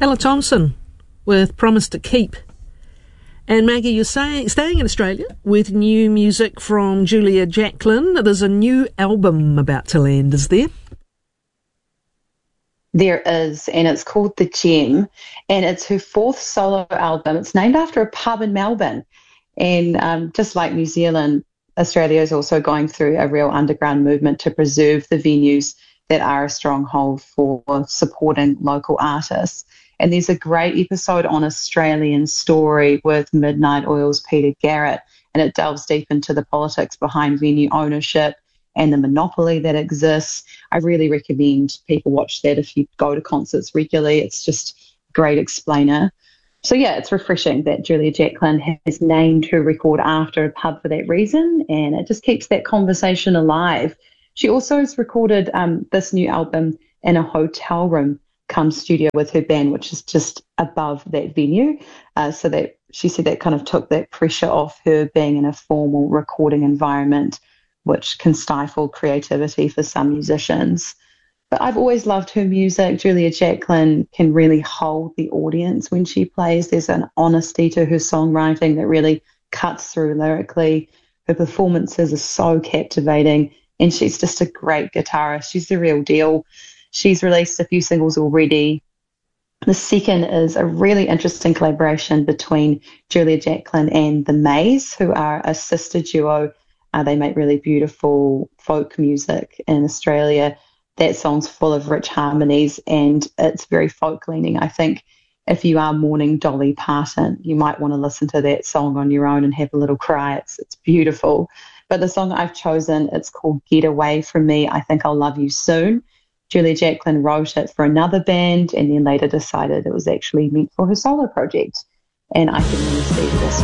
Ella Thompson with Promise to Keep. And Maggie, you're staying in Australia with new music from Julia Jacklin. There's a new album about to land, is there? There is, and it's called The Gem, and it's her fourth solo album. It's named after a pub in Melbourne. And just like New Zealand, Australia is also going through a real underground movement to preserve the venues that are a stronghold for supporting local artists. And there's a great episode on Australian Story with Midnight Oil's Peter Garrett, and it delves deep into the politics behind venue ownership and the monopoly that exists. I really recommend people watch that if you go to concerts regularly. It's just a great explainer. So yeah, it's refreshing that Julia Jacklin has named her record after a pub for that reason, and it just keeps that conversation alive. She also has recorded this new album in a hotel room come studio with her band, which is just above that venue. So that she said that kind of took that pressure off her being in a formal recording environment, which can stifle creativity for some musicians. But I've always loved her music. Julia Jacklin can really hold the audience when she plays. There's an honesty to her songwriting that really cuts through lyrically. Her performances are so captivating, and she's just a great guitarist. She's the real deal. She's released a few singles already. The second is a really interesting collaboration between Julia Jacklin and The Maze, who are a sister duo. They make really beautiful folk music in Australia. That song's full of rich harmonies and it's very folk-leaning. I think if you are mourning Dolly Parton, you might want to listen to that song on your own and have a little cry. It's beautiful. But the song I've chosen, it's called Get Away From Me, I Think I'll Love You Soon. Julia Jacklin wrote it for another band and then later decided it was actually meant for her solo project. And I can really see this